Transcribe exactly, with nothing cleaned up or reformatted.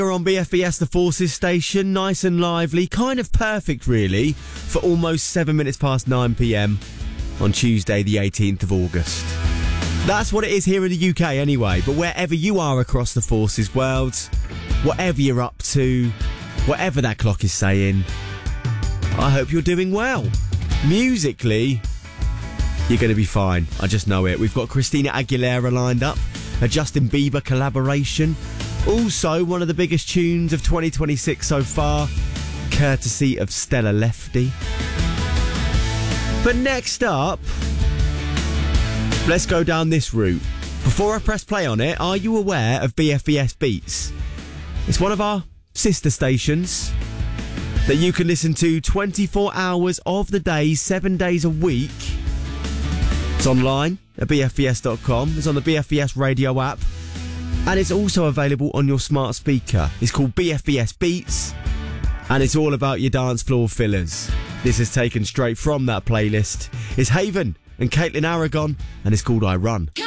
We're on B F B S, the Forces station, nice and lively, kind of perfect really, for almost seven minutes past nine p.m. on Tuesday the eighteenth of August. That's what it is here in the U K anyway, but wherever you are across the Forces world, whatever you're up to, whatever that clock is saying, I hope you're doing well. Musically, you're going to be fine, I just know it. We've got Christina Aguilera lined up, a Justin Bieber collaboration. Also, one of the biggest tunes of twenty twenty-six so far, courtesy of Stella Lefty. But next up, let's go down this route. Before I press play on it, are you aware of B F B S Beats? It's one of our sister stations that you can listen to twenty-four hours of the day, seven days a week. It's online at b f b s dot com. It's on the B F B S radio app. And it's also available on your smart speaker. It's called B F B S Beats. And it's all about your dance floor fillers. This is taken straight from that playlist. It's Haven and Caitlin Aragon. And it's called I Run.